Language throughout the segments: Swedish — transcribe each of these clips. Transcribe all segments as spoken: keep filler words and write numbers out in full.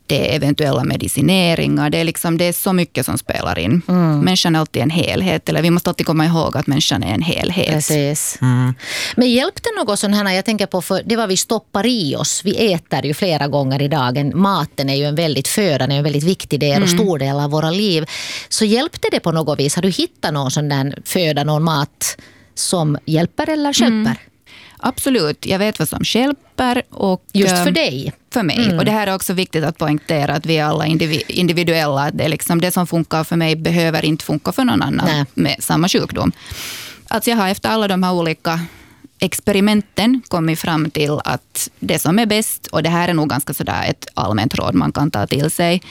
det är eventuella medicineringar. Det är, liksom, det är så mycket som spelar in. Mm. Människan är alltid en helhet. Eller vi måste alltid komma ihåg att människan är en helhet. Precis. Mm. Men hjälpte något sån här, jag tänker på, för det var vi stoppar i oss. Vi äter ju flera gånger i dagen. Maten är ju en väldigt födan, en väldigt viktig del och stor del av våra liv. Så hjälpte det på något vis? Har du hittat någon sån där föda, någon mat som hjälper eller stjälper? Mm. Absolut, jag vet vad som hjälper. Och, just för dig? För mig. Mm. Och det här är också viktigt att poängtera att vi är alla individuella. Det, är liksom, det som funkar för mig behöver inte funka för någon annan Nej. Med samma sjukdom. Alltså jag har efter alla de här olika experimenten kommit fram till att det som är bäst, och det här är nog ganska sådär ett allmänt råd man kan ta till sig,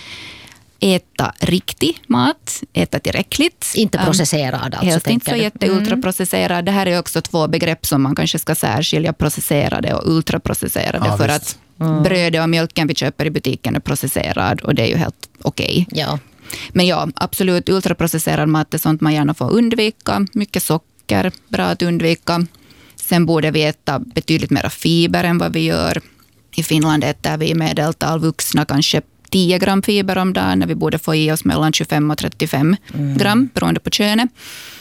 äta riktig mat, äta tillräckligt. Inte processerad alltså. Helst inte så jätteultraprocesserad. Det här är också två begrepp som man kanske ska särskilja, processerade och ultraprocesserade. Ja, för visst. Att mm. brödet och mjölken vi köper i butiken är processerad och det är ju helt okej. Okay. Ja. Men ja, absolut ultraprocesserad mat är sånt man gärna får undvika. Mycket socker, bra att undvika. Sen borde vi äta betydligt mer fiber än vad vi gör. I Finland äter vi i medeltal vuxna kanske tio gram fiber om dagen, när vi borde få i oss mellan tjugofem och trettiofem mm. gram, beroende på könet.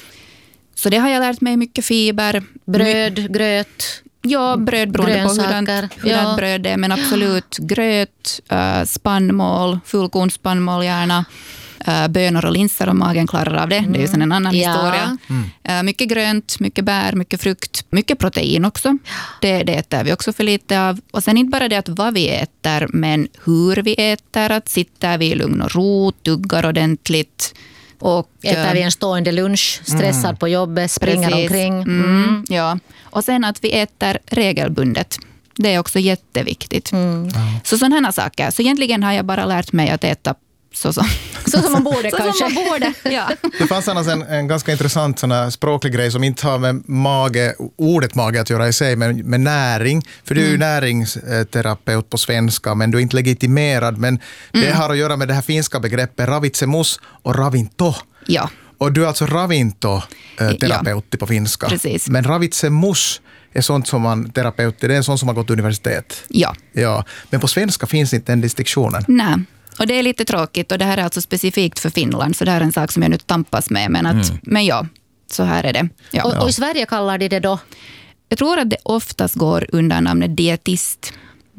Så det har jag lärt mig, mycket fiber. Bröd, My- gröt. Ja, bröd beroende på hurdant, hurdant ja. bröd det är, men absolut gröt, äh, spannmål, fullkornsspannmål gärna. Uh, bönor och linser om magen klarar av det. Mm. Det är ju sen en annan ja. historia. Mm. Uh, mycket grönt, mycket bär, mycket frukt. Mycket protein också. Det, det äter vi också för lite av. Och sen inte bara det att vad vi äter, men hur vi äter. Att sitter vi i lugn och ro, tuggar ordentligt. Och, äter vi en stående lunch, stressad mm. på jobbet, springer precis. omkring. Mm. Mm. Ja. Och sen att vi äter regelbundet. Det är också jätteviktigt. Mm. Så sådana här saker. Så egentligen har jag bara lärt mig att äta Så som, så som man borde så kanske. Som man borde, ja. Det fanns annars en, en ganska intressant sån här språklig grej som inte har med mage, ordet mage att göra i sig, men med näring. För du är ju mm. näringsterapeut på svenska, men du är inte legitimerad. Men mm. det har att göra med det här finska begreppet ravitsemus och ravinto. Ja. Och du är alltså ravinto-terapeut ja. på finska. Precis. Men ravitsemus är sånt som man terapeut, det är en sån som har gått universitet. Ja. Ja. Men på svenska finns inte den distinktionen. Nej. Och det är lite tråkigt, och det här är alltså specifikt för Finland, så det här är en sak som jag nu tampas med. Men, att, mm. men ja, så här är det. Ja. Och, och i Sverige kallar de det då? Jag tror att det oftast går under namnet dietist.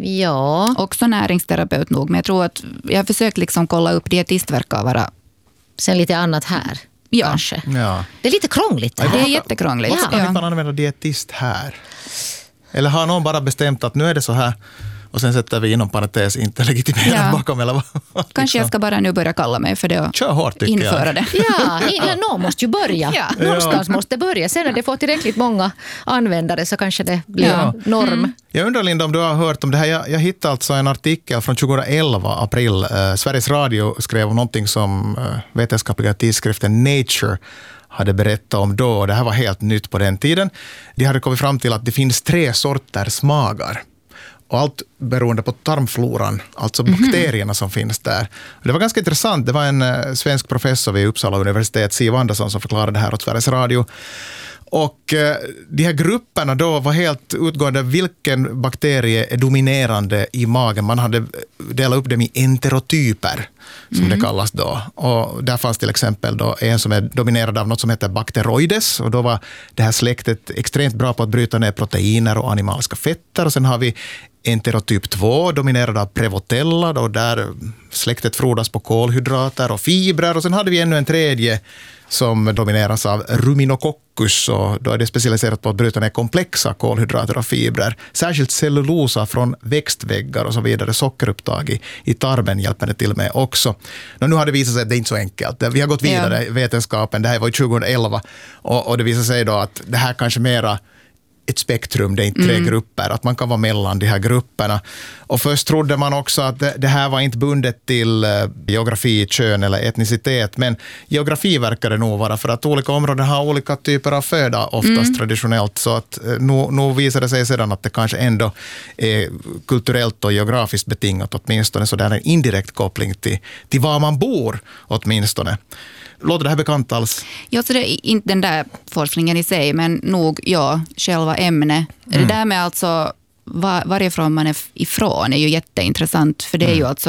Ja. Också näringsterapeut nog, men jag tror att jag har försökt liksom kolla upp, dietist verkar vara... Sen lite annat här. Ja. Kanske. Ja. Det är lite krångligt. Det, det är jättekrångligt. Varför kan ja. man använda dietist här? Eller har någon bara bestämt att nu är det så här? Och sen sätter vi inom parentes inte legitimerat ja. bakom. Eller vad, liksom. Kanske jag ska bara nu börja kalla mig för det och Kör hårt, tycker införa jag. det. Ja, eller någon måste ju börja. Ja. Någonstans måste börja. Sen när det får tillräckligt många användare så kanske det blir ja. norm. Mm. Jag undrar, Linda, om du har hört om det här. Jag, jag hittade alltså en artikel från tjugoelva, april. Eh, Sveriges Radio skrev om någonting som eh, vetenskapliga tidskriften Nature hade berättat om då. Det här var helt nytt på den tiden. De hade kommit fram till att det finns tre sorters magar. Och allt beroende på tarmfloran, alltså mm-hmm. bakterierna som finns där. Och det var ganska intressant. Det var en uh, svensk professor vid Uppsala universitet, Siv Andersson, som förklarade det här åt Sveriges Radio. Och uh, de här grupperna då var helt utgående vilken bakterie är dominerande i magen. Man hade delat upp dem i enterotyper, som mm. det kallas då. Och där fanns till exempel då en som är dominerad av något som heter Bacteroides. Och då var det här släktet extremt bra på att bryta ner proteiner och animaliska fetter. Och sen har vi enterotyp två, dominerad av Prevotella, då där släktet frodas på kolhydrater och fibrer. Och sen hade vi ännu en tredje som domineras av Ruminococcus, och då är det specialiserat på att bryta ner komplexa kolhydrater och fibrer. Särskilt cellulosa från växtväggar och så vidare, sockerupptag i, i tarmen hjälper det till med också. Och nu har det visat sig att det är inte så enkelt. Vi har gått vidare i vetenskapen, det här var ju tjugoelva, och, och det visar sig då att det här kanske mera ett spektrum, det är inte tre mm. grupper, att man kan vara mellan de här grupperna. Och först trodde man också att det, det här var inte bundet till uh, geografi, kön eller etnicitet, men geografi verkar det nog vara, för att olika områden har olika typer av föda oftast mm. traditionellt, så att uh, nu, nu visar det sig sedan att det kanske ändå är kulturellt och geografiskt betingat åtminstone, så det är en indirekt koppling till, till var man bor åtminstone. Låter det här bekant alls? Ja, så det är inte den där forskningen i sig, men nog, ja, själva ämnet. Mm. Det där med alltså var, varifrån man är ifrån är ju jätteintressant, för det är mm. ju alltså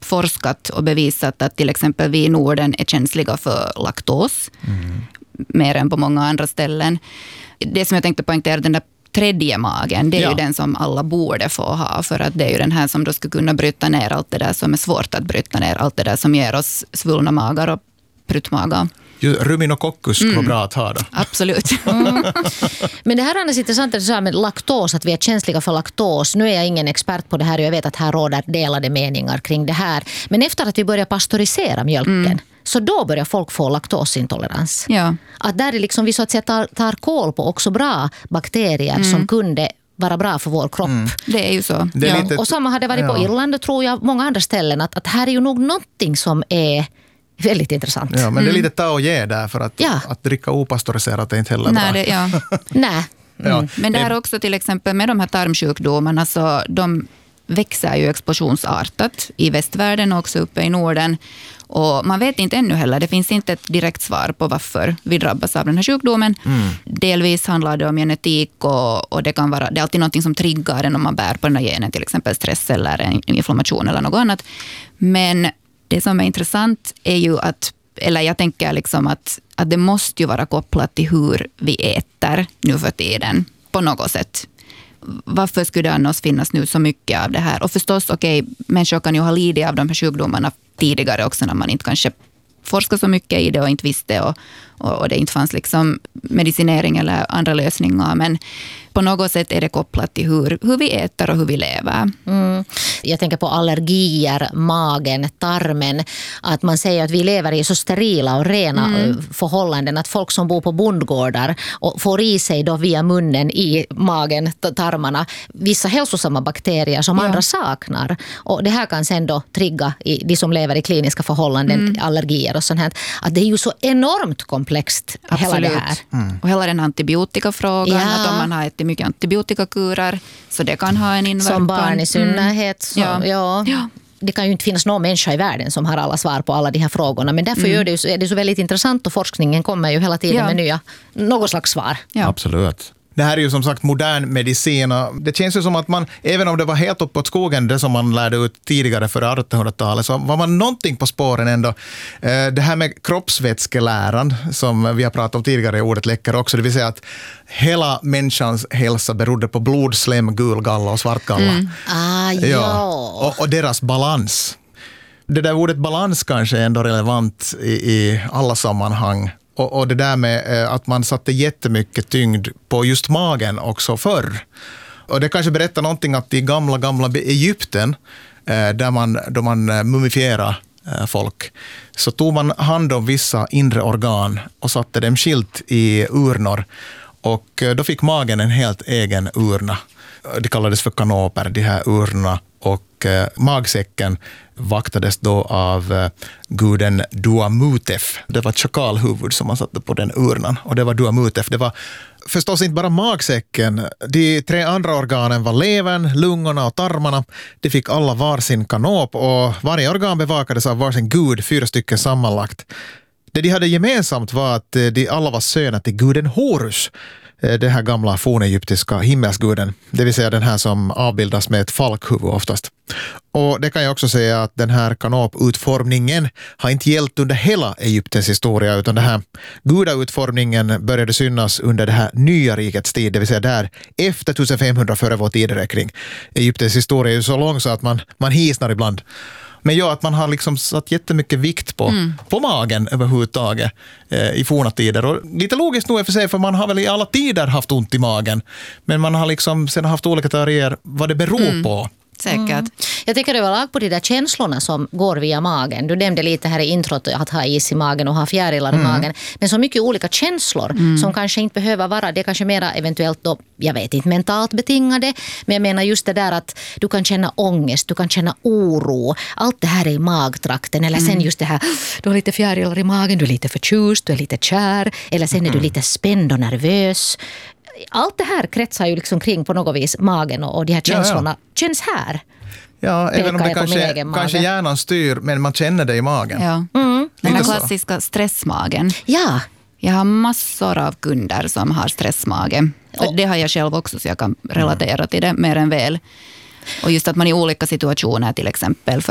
forskat och bevisat att till exempel vi i Norden är känsliga för laktos. Mm. Mer än på många andra ställen. Det som jag tänkte poängtera, den där tredje magen, det är ja. ju den som alla borde få ha, för att det är ju den här som då ska kunna bryta ner allt det där som är svårt att bryta ner, allt det där som ger oss svullna magar och pruttmagar. Ruminococcus skulle vara bra att ha då. Absolut. Mm. Men det här är annars intressant att du sa med laktos, att vi är känsliga för laktos. Nu är jag ingen expert på det här och jag vet att här råder delade meningar kring det här. Men efter att vi börjar pastörisera mjölken, mm. så då börjar folk få laktosintolerans. Ja. Att där är liksom vi så att säga tar, tar koll på också bra bakterier mm. som kunde vara bra för vår kropp. Mm. Det är ju så. Det är ja. lite... Och samma hade varit ja. på Irland och tror jag många andra ställen. Att, att här är ju nog någonting som är väldigt intressant. Ja, men mm. det är lite ta och ge där, för att, ja. att dricka opastöriserat är inte heller Nej, bra. Det, ja. Nej. Mm. Ja. Men det här också till exempel med de här tarmsjukdomarna, så de växer ju explosionsartat i västvärlden och också uppe i Norden. Och man vet inte ännu heller, det finns inte ett direkt svar på varför vi drabbas av den här sjukdomen. Mm. Delvis handlar det om genetik och, och det kan vara, det är alltid något som triggar den om man bär på den här genen, till exempel stress eller en inflammation eller något annat. Men det som är intressant är ju att, eller jag tänker liksom att, att det måste ju vara kopplat till hur vi äter nu för tiden på något sätt. Varför skulle det annars finnas nu så mycket av det här? Och förstås, okej, okay, människor kan ju ha lidit av de här sjukdomarna tidigare också när man inte kanske forskar så mycket i det och inte visste och, och, och det inte fanns liksom medicinering eller andra lösningar. Men på något sätt är det kopplat till hur, hur vi äter och hur vi lever. Mm. Jag tänker på allergier, magen, tarmen. Att man säger att vi lever i så sterila och rena mm. förhållanden att folk som bor på bondgårdar och får i sig då via munnen i magen, tarmarna, vissa hälsosamma bakterier som ja. andra saknar. Och det här kan sen då trigga i de som lever i kliniska förhållanden, mm. allergier och sånt här. Att det är ju så enormt komplext. Absolut. Hela det här. Mm. Och hela den antibiotikafrågan, ja. att om man har ätit mycket antibiotikakurer så det kan ha en inverkan. Som barn i synnerhet. Så, ja. Ja. Ja. Det kan ju inte finnas någon människa i världen som har alla svar på alla de här frågorna. Men därför mm. gör det ju, är det så väldigt intressant och forskningen kommer ju hela tiden ja. med nya, något slags svar. Ja. Absolut. Det här är ju som sagt modern medicin och det känns ju som att man, även om det var helt uppåt skogen det som man lärde ut tidigare för artonhundratalet, så var man någonting på spåren ändå. Det här med kroppsvätskeläran som vi har pratat om tidigare i ordet läckare också, det vill säga att hela människans hälsa berodde på blod, slem, gulgalla och svartgalla. Mm. Ah, ja. ja. Och, och deras balans. Det där ordet balans kanske är ändå relevant i, i alla sammanhang. Och, och det där med att man satte jättemycket tyngd på just magen också förr. Och det kanske berättar någonting att i gamla, gamla Egypten, där man, då man mumifierade folk, så tog man hand om vissa inre organ och satte dem skilt i urnor. Och då fick magen en helt egen urna. Det kallades för kanoper, de här urnorna. Och eh, magsäcken vaktades då av eh, guden Duamutef. Det var ett chakalhuvud som man satte på den urnan. Och det var Duamutef. Det var förstås inte bara magsäcken. De tre andra organen var levern, lungorna och tarmarna. De fick alla varsin kanop och varje organ bevakades av varsin gud, fyra stycken sammanlagt. Det de hade gemensamt var att de alla var söner till guden Horus. Det här gamla fornegyptiska himmelsguden, det vill säga den här som avbildas med ett falkhuvud oftast. Och det kan jag också säga att den här kanoputformningen har inte gällt under hela Egyptens historia, utan den här gudautformningen började synas under det här nya rikets tid, det vill säga där efter tjugofemhundra före vår tideräkning. Egyptens historia är ju så lång så att man, man hisnar ibland. Men ja, att man har liksom satt jättemycket vikt på, mm. på magen överhuvudtaget eh, i forna tider. Och lite logiskt nog i och för sig, för man har väl i alla tider haft ont i magen. Men man har liksom sen haft olika teorier vad det beror mm. på. Säkert. Mm. Jag tänker överlag på de där känslorna som går via magen. Du nämnde lite här i introt att ha is i magen och ha fjärilar i mm. magen. Men så mycket olika känslor mm. som kanske inte behöver vara, det är kanske mera eventuellt då, jag vet inte, mentalt betingade. Men jag menar just det där att du kan känna ångest, du kan känna oro. Allt det här är i magtrakten. Eller sen mm. just det här, du har lite fjärilar i magen, du är lite förtjust, du är lite kär. Eller sen är du lite spänd och nervös. Allt det här kretsar ju liksom kring på något vis magen och, och de här känslorna ja, ja. känns här. Ja, även om det kanske, kanske hjärnan styr, men man känner det i magen. Ja. Mm. Den här klassiska stressmagen. Ja. Jag har massor av kunder som har stressmage. Och det har jag själv också, så jag kan relatera till det mer än väl. Och just att man i olika situationer till exempel, för